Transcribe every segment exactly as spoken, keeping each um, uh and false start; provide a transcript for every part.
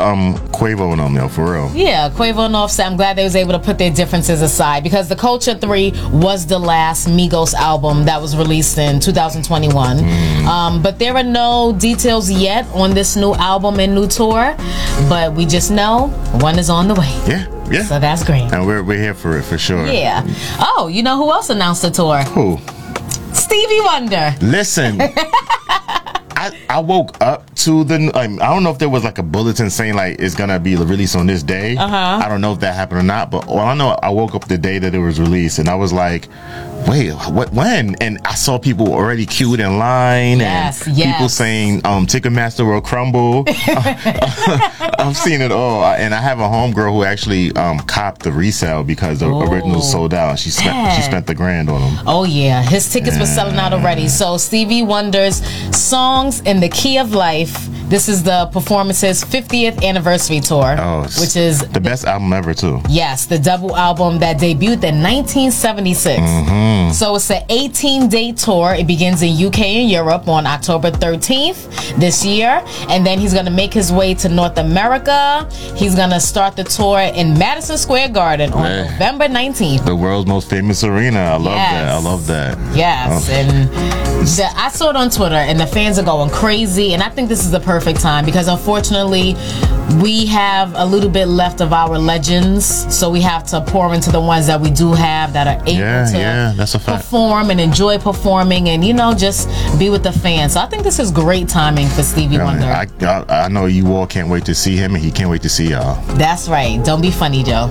um Quavo and them, yo, for real. Yeah, Quavo and Offset. I'm glad they was able to put their differences aside because The Culture three was the last Migos album that was released in two thousand twenty-one. Mm. Um, but there are no details yet on this new album and new tour. But we just know one is on the way. Yeah. Yeah. So that's great. And we're we're here for it for sure. Yeah. Oh, you know who else announced the tour? Who? Stevie Wonder. Listen. I, I woke up to the. Um, I don't know if there was like a bulletin saying like it's gonna be released on this day. Uh-huh. I don't know if that happened or not, but all I know, I woke up the day that it was released, and I was like, "Wait, what? When?" And I saw people already queued in line, yes, and yes. people saying, um, "Ticketmaster will crumble." I've seen it all, and I have a homegirl who actually um, copped the resale because the Ooh, original sold out. She spent man. she spent the grand on them. Oh yeah, his tickets yeah. were selling out already. So Stevie Wonder's Songs in the Key of Life. This is the Performance's fiftieth anniversary tour, oh, which is the best album ever too. Yes, the double album that debuted in nineteen seventy-six. Mm-hmm. So it's an eighteen-day tour. It begins in U K and Europe on October thirteenth this year, and then he's going to make his way to North America. He's going to start the tour in Madison Square Garden on hey. November nineteenth. The world's most famous arena. I love yes. that. I love that. Yes, oh. and the, I saw it on Twitter, and the fans are going crazy, and I think this is the perfect time because unfortunately we have a little bit left of our legends, so we have to pour into the ones that we do have that are able yeah, to yeah, that's a fact. perform and enjoy performing and, you know, just be with the fans. So I think this is great timing for Stevie yeah, Wonder. I, I, I know you all can't wait to see him, and he can't wait to see y'all. That's right. Don't be funny, Joe.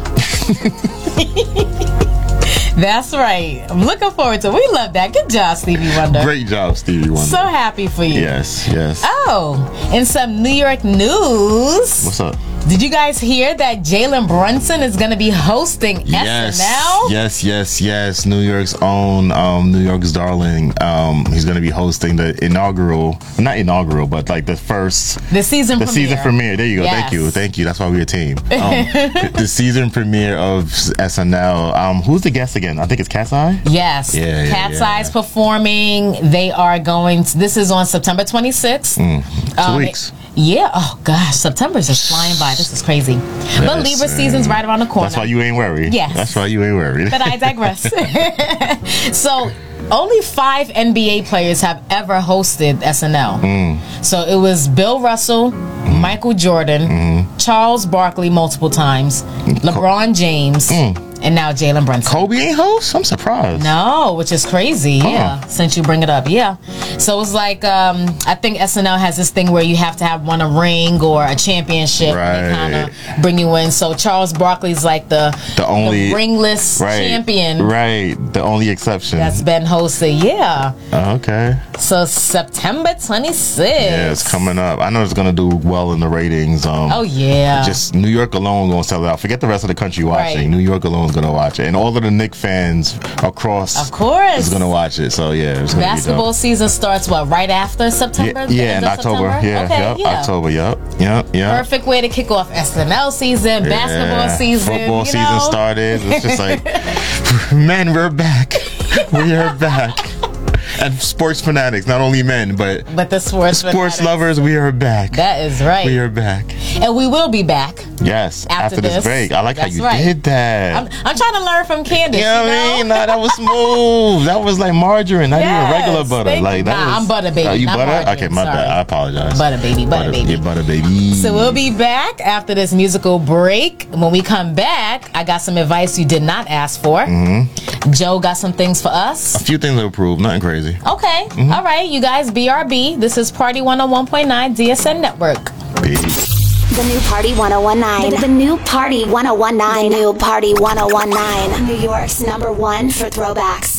That's right. I'm looking forward to it. We love that. Good job, Stevie Wonder. Great job, Stevie Wonder. So happy for you. Yes, yes. Oh, in some New York news. What's up? Did you guys hear that Jalen Brunson is going to be hosting yes, S N L? Yes, yes, yes. New York's own, um, New York's darling. Um, he's going to be hosting the inaugural, not inaugural, but like the first. The season the premiere. season premiere. There you go. Yes. Thank you. Thank you. That's why we're a team. Um, the season premiere of S N L. Um, who's the guest again? I think it's Cat's Eye? Yes. Yeah, yeah, Cat's yeah. Eye's performing. They are going to, this is on September twenty-sixth. Mm, two um, weeks. It, Yeah. Oh gosh, September's just flying by. This is crazy. Yes, but Libra season's right around the corner. That's why you ain't worried. Yes. That's why you ain't worried. But I digress. So, only five N B A players have ever hosted S N L. Mm. So it was Bill Russell, mm. Michael Jordan, mm. Charles Barkley multiple times, LeBron James. Mm. And now Jalen Brunson. Kobe ain't host? I'm surprised. No, which is crazy. Huh. Yeah, since you bring it up. Yeah. So it's like, um, I think S N L has this thing where you have to have won a ring or a championship. Right. They kind of bring you in. So Charles Barkley's like the, the only the ringless right, champion. Right. The only exception. That's been hosted. Yeah. Okay. So September twenty-sixth. Yeah, it's coming up. I know it's going to do well in the ratings. Um, oh, yeah. Just New York alone going to sell it out. Forget the rest of the country watching. Right. New York alone is going to watch it. And all of the Knicks fans across of course is going to watch it. So, yeah. It's gonna basketball be season starts, what, right after September? Yeah, yeah in October. September? Yeah, okay, yep, yeah. October. Yep, yep, yep. Perfect way to kick off S N L season, yeah. basketball season. Football you season know? started. It's just like, man, we're back. We are back. And sports fanatics, not only men, but but the sports sports fanatics. lovers, we are back. That is right. We are back, and we will be back. Yes, after, after this. this break. I like That's how you right. did that. I'm, I'm trying to learn from Candace. You know what I mean? Nah, that was smooth. That was like margarine, not yes, even regular butter. Like that nah, was, I'm butter baby. Are you not butter? Margarine, okay, my sorry. bad. I apologize. Butter baby, butter, butter baby. Yeah, butter baby. So we'll be back after this musical break. When we come back, I got some advice you did not ask for. Mm-hmm. Joe got some things for us. A few things to approve, nothing crazy. Okay. Mm-hmm. All right, you guys, B R B. This is Party one oh one point nine D S N Network. Peace. The new Party one oh one nine. The, the new Party one oh one nine. The new Party one oh one nine. New York's number one for throwbacks.